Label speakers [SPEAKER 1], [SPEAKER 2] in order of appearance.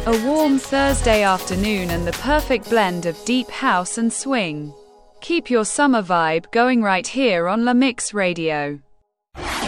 [SPEAKER 1] A warm Thursday afternoon and the perfect blend of deep house and swing. Keep your summer vibe going right here on La Mix Radio.